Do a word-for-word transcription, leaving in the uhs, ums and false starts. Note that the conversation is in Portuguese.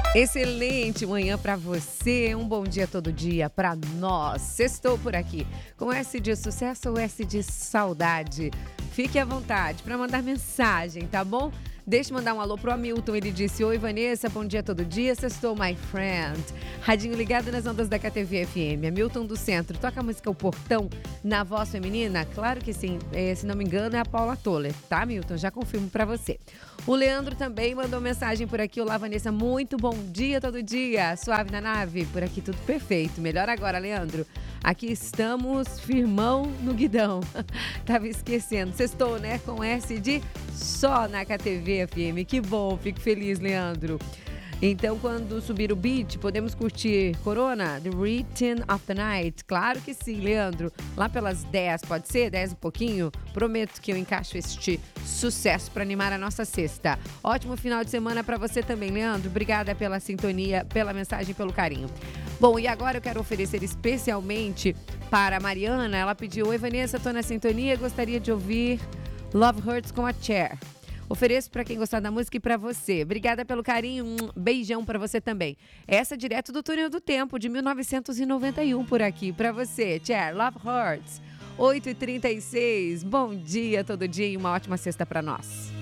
Excelente manhã para você, um bom dia todo dia para nós. Sextou por aqui com S de sucesso ou S de saudade. Fique à vontade para mandar mensagem, tá bom? Deixa eu mandar um alô pro Hamilton, ele disse: oi Vanessa, bom dia todo dia, sextou my friend. Radinho ligado nas ondas da K T V F M. Hamilton do Centro, toca a música O Portão na voz feminina? Claro que sim, é, se não me engano é a Paula Toller, tá Hamilton? Já confirmo pra você. O Leandro também mandou mensagem por aqui: olá Vanessa, muito bom dia todo dia, suave na nave, por aqui tudo perfeito, melhor agora Leandro. Aqui estamos firmão no guidão. Tava esquecendo. Sextou, né? Com S de só na K T V F M. Que bom, fico feliz, Leandro. Então, quando subir o beat, podemos curtir Corona, The Rhythm of the Night? Claro que sim, Leandro. Lá pelas dez, pode ser? dez um pouquinho? Prometo que eu encaixo este sucesso para animar a nossa sexta. Ótimo final de semana para você também, Leandro. Obrigada pela sintonia, pela mensagem, pelo carinho. Bom, e agora eu quero oferecer especialmente para a Mariana. Ela pediu: oi Vanessa, tô na sintonia, gostaria de ouvir Love Hurts com a Cher. Ofereço para quem gostar da música e para você. Obrigada pelo carinho, um beijão para você também. Essa direto do Túnel do Tempo, de mil novecentos e noventa e um por aqui, para você. Cher, Love Hurts, oito e trinta e seis. Bom dia todo dia e uma ótima sexta para nós.